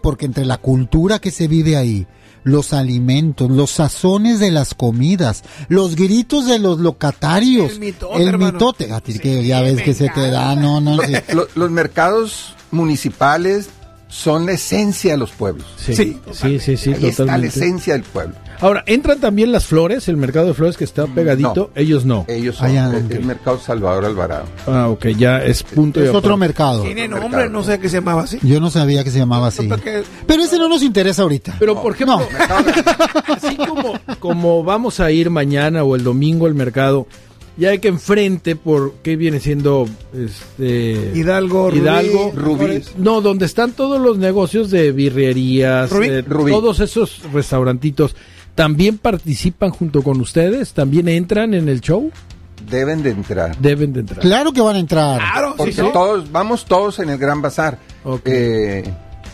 porque entre la cultura que se vive ahí, los alimentos, los sazones de las comidas, los gritos de los locatarios, el mitote, a ti que ya ves que se te da, sí. Los mercados municipales son la esencia de los pueblos. Sí, totalmente. Está la esencia del pueblo. Ahora, ¿entran también las flores, el mercado de flores que está pegadito? No, ellos no. Ellos son el mercado Salvador Alvarado. Ah, ok, ya es punto es otro mercado. Tiene nombre, no sé qué se llamaba así. Yo no sabía que se llamaba así. Pero ese no nos interesa ahorita. Pero, por ejemplo, así como vamos a ir mañana o el domingo al mercado, ya hay que enfrente, por ¿qué viene siendo? Hidalgo, Rubí. No, donde están todos los negocios de birrerías, Rubí. Todos esos restaurantitos, ¿también participan junto con ustedes? ¿También entran en el show? Deben de entrar. Claro que van a entrar. Claro, porque vamos todos en el Gran Bazar. Okay.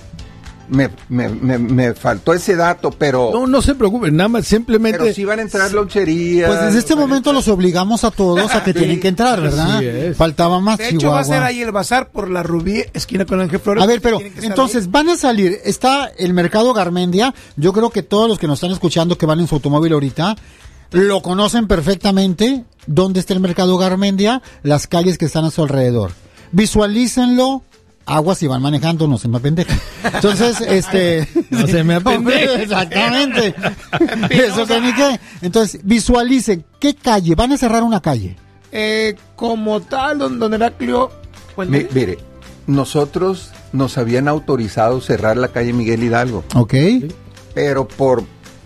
Me faltó ese dato, pero... No se preocupen, nada más, simplemente... Pero sí van a entrar loncherías. Pues desde este momento los obligamos a todos a que tienen que entrar, ¿verdad? Faltaba más. De hecho, va a ser ahí el bazar por la Rubí, esquina con Ángel Flores. A ver, pero entonces van a salir, está el mercado Garmendia. Yo creo que todos los que nos están escuchando que van en su automóvil ahorita lo conocen perfectamente. ¿Dónde está el mercado Garmendia? Las calles que están a su alrededor. Visualícenlo. Aguas si van manejando, no se me apendejen. Entonces, no se me apendejen. Exactamente. Eso que ni qué. Entonces, visualicen, ¿qué calle? Van a cerrar una calle. Como tal, don Heraclio. Mire, nosotros nos habían autorizado cerrar la calle Miguel Hidalgo. Ok. Pero por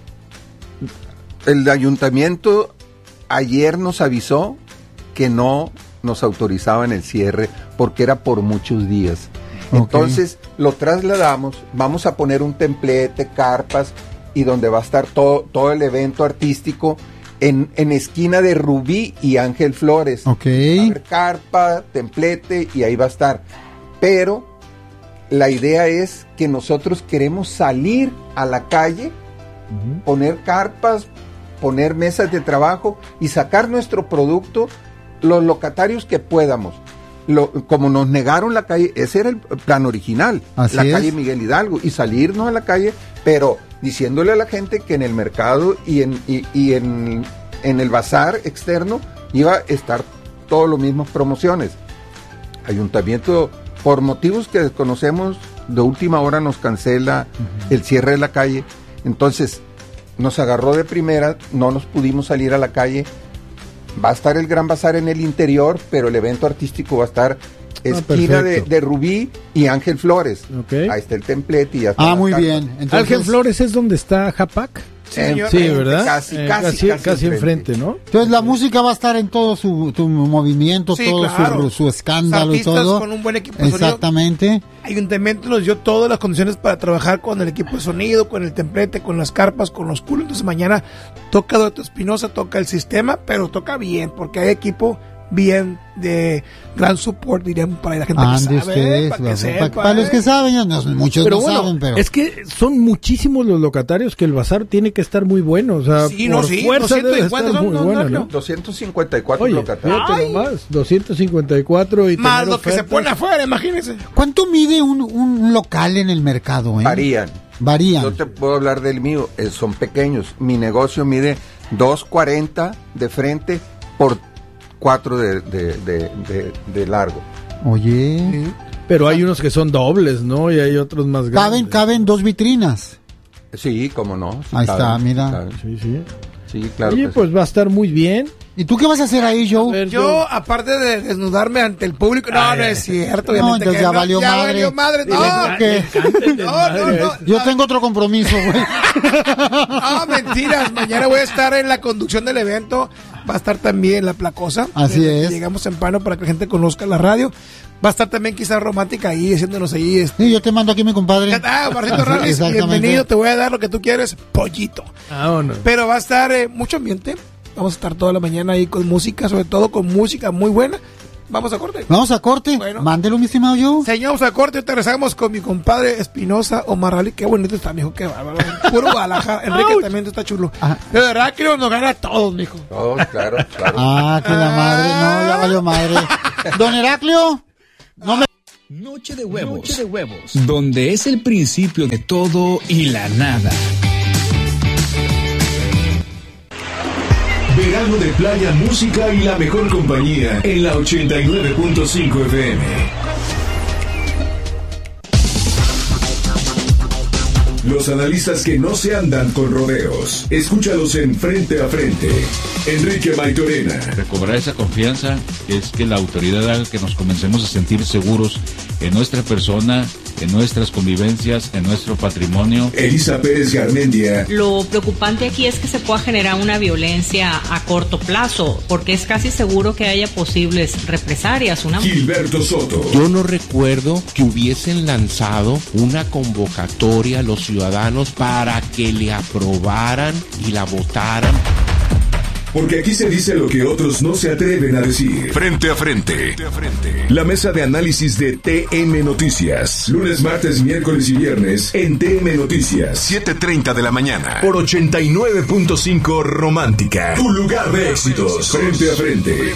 el ayuntamiento ayer nos avisó que no nos autorizaban el cierre porque era por muchos días. Entonces lo trasladamos, vamos a poner un templete, carpas, y donde va a estar todo el evento artístico en esquina de Rubí y Ángel Flores. Ok. Va a haber carpa, templete y ahí va a estar. Pero la idea es que nosotros queremos salir a la calle, poner carpas, poner mesas de trabajo y sacar nuestro producto los locatarios que podamos. Como nos negaron la calle, ese era el plan original, así la es. Calle Miguel Hidalgo, y salirnos a la calle, pero diciéndole a la gente que en el mercado y en el bazar externo iba a estar todas las mismas promociones. Ayuntamiento, por motivos que desconocemos, de última hora nos cancela el cierre de la calle, entonces nos agarró de primera, no nos pudimos salir a la calle. Va a estar el Gran Bazar en el interior, pero el evento artístico va a estar esquina de Rubí y Ángel Flores. Okay. Ahí está el templete y ya está. Muy bien. Entonces, Ángel Flores es donde está Japac. Sí, ¿verdad? Casi enfrente, ¿no? Entonces la música va a estar en todo su movimiento, sí, todo claro. su escándalo y artistas todo. Con un buen equipo de exactamente. Sonido. Ayuntamiento nos dio todas las condiciones para trabajar con el equipo de sonido, con el templete, con las carpas, con los culos. Entonces mañana toca Dueto Espinosa, toca el sistema, pero toca bien, porque hay equipo bien de gran support, diríamos, para la gente que sabe, para los que saben, muchos pero no bueno, saben, pero es que son muchísimos los locatarios que el bazar tiene que estar muy bueno, o sea, por fuerza debe estar muy bueno, ¿no? 254 locatarios. Fíjate nomás, 254 y más lo que se pone afuera, imagínense. ¿Cuánto mide un local en el mercado? Varían. Varían. Yo te puedo hablar del mío, son pequeños. Mi negocio mide 2.40 de frente por 4 de largo. Oye. Sí. Pero hay unos que son dobles, ¿no? Y hay otros más grandes. Caben 2 vitrinas. Sí, cómo no. Sí, ahí está, mira. Sí, claro. Oye, pues va a estar muy bien. ¿Y tú qué vas a hacer ahí, Joe? Yo, aparte de desnudarme ante el público, no es cierto. No, entonces ya valió madre. No. Yo tengo otro compromiso, güey. No, mentiras. Mañana voy a estar en la conducción del evento. Va a estar también La Placosa. Así es. Llegamos temprano para que la gente conozca la radio. Va a estar también quizás Romántica ahí, haciéndonos ahí. Sí, yo te mando aquí, mi compadre. Marcito Rales, bienvenido. Te voy a dar lo que tú quieres, pollito. No. Pero va a estar mucho ambiente. Vamos a estar toda la mañana ahí con música, sobre todo con música muy buena. Vamos a corte. Bueno. Mándelo, mi estimado Joe. Señor, a corte. Te regresamos con mi compadre Espinosa, Omar Rally. Qué bonito está, mijo. Qué bárbaro. Puro Guadalajara. Enrique también está chulo. De verdad que nos gana a todos, mijo. Todos, claro. Que la madre. No, ya valió madre. Don Heraclio, no me... Noche de huevos, donde es el principio de todo y la nada. Verano de playa, música y la mejor compañía en la 89.5 FM. Los analistas que no se andan con rodeos. Escúchalos en Frente a Frente. Enrique Maitorena. Recobrar esa confianza es que la autoridad haga que nos comencemos a sentir seguros en nuestra persona, en nuestras convivencias, en nuestro patrimonio. Elisa Pérez Garmendia. Lo preocupante aquí es que se pueda generar una violencia a corto plazo, porque es casi seguro que haya posibles represalias. Gilberto Soto. Yo no recuerdo que hubiesen lanzado una convocatoria a los ciudadanos para que le aprobaran y la votaran. Porque aquí se dice lo que otros no se atreven a decir. Frente a Frente. La mesa de análisis de TM Noticias. Lunes, martes, miércoles y viernes en TM Noticias. 7:30 de la mañana. Por 89.5 Romántica. Tu lugar de éxitos. Frente a Frente.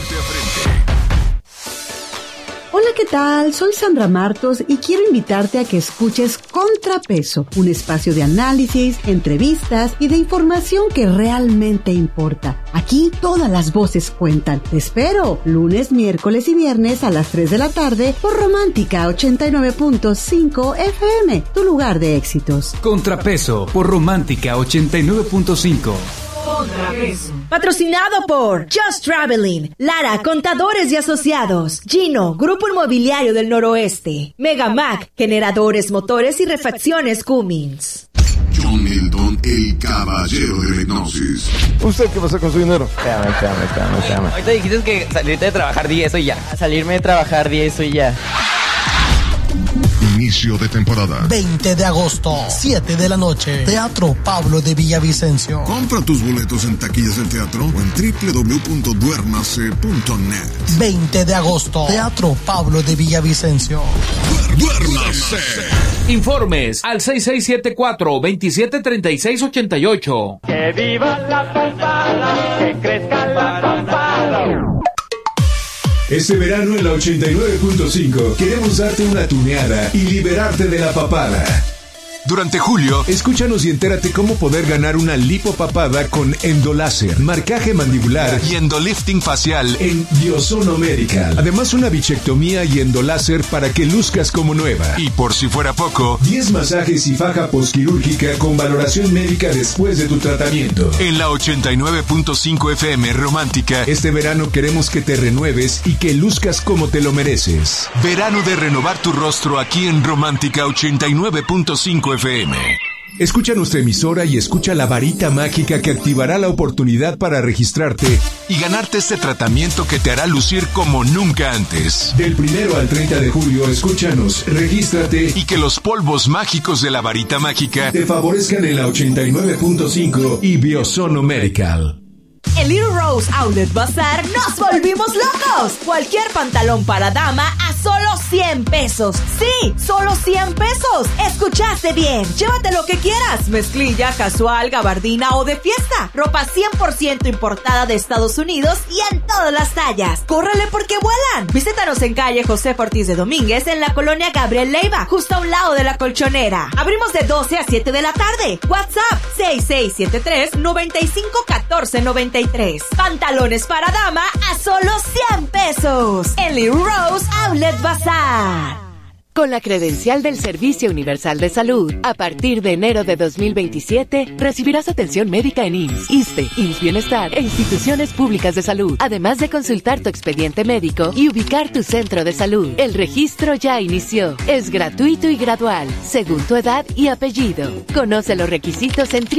Hola, ¿qué tal? Soy Sandra Martos y quiero invitarte a que escuches Contrapeso, un espacio de análisis, entrevistas y de información que realmente importa. Aquí todas las voces cuentan. Te espero lunes, miércoles y viernes a las 3 de la tarde por Romántica 89.5 FM, tu lugar de éxitos. Contrapeso por Romántica 89.5. Patrocinado por Just Traveling, Lara, Contadores y Asociados, Gino, Grupo Inmobiliario del Noroeste, Megamac, Generadores, Motores y Refacciones Cummins. John Milton, el caballero de hipnosis. ¿Usted qué pasa con su dinero? Espérame. Ahorita dijiste que salirte de trabajar 10 y ya. Salirme de trabajar 10 y ya. Inicio de temporada. 20 de agosto, 7 de la noche. Teatro Pablo de Villavicencio. Compra tus boletos en taquillas del teatro o en www.duernase.net. 20 de agosto, Teatro Pablo de Villavicencio. ¡Duernase! Informes al 6674-273688. ¡Que viva la papada! ¡Que crezca la papada! Este verano en la 89.5 queremos darte una tuneada y liberarte de la papada. Durante julio, escúchanos y entérate cómo poder ganar una lipopapada con endoláser, marcaje mandibular y endolifting facial en Biosono Medical. Además, una bichectomía y endoláser para que luzcas como nueva. Y por si fuera poco, 10 masajes y faja posquirúrgica con valoración médica después de tu tratamiento. En la 89.5 FM Romántica, este verano queremos que te renueves y que luzcas como te lo mereces. Verano de renovar tu rostro aquí en Romántica 89.5 FM. Escucha nuestra emisora y escucha la varita mágica que activará la oportunidad para registrarte y ganarte este tratamiento que te hará lucir como nunca antes. Del 1 al 30 de julio, escúchanos, regístrate y que los polvos mágicos de la varita mágica te favorezcan en la 89.5 y Biosono Medical. En Little Rose Outlet Bazaar nos volvimos locos. Cualquier pantalón para dama a solo 100 pesos. Sí, solo 100 pesos. Escuchaste bien. Llévate lo que quieras. Mezclilla, casual, gabardina o de fiesta. Ropa 100% importada de Estados Unidos y en todas las tallas. ¡Córrele porque vuelan! Visítanos en calle José Ortiz de Domínguez en la colonia Gabriel Leiva, justo a un lado de la Colchonera. Abrimos de 12 a 7 de la tarde. WhatsApp 6673-951493. Pantalones para dama a solo 100 pesos. En Little Rose Outlet Bazaar. Con la credencial del Servicio Universal de Salud, a partir de enero de 2027, recibirás atención médica en IMSS, ISSSTE, IMSS Bienestar e instituciones públicas de salud, además de consultar tu expediente médico y ubicar tu centro de salud. El registro ya inició. Es gratuito y gradual, según tu edad y apellido. Conoce los requisitos en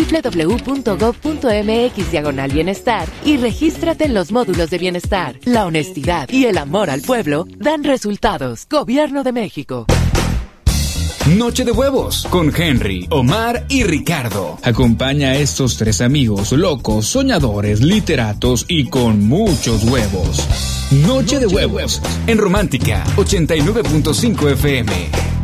www.gov.mx/bienestar y regístrate en los módulos de bienestar. La honestidad y el amor al pueblo dan resultados. Gobierno de México. Noche de huevos con Henry, Omar y Ricardo. Acompaña a estos tres amigos locos, soñadores, literatos y con muchos huevos. Noche de huevos en Romántica 89.5 FM.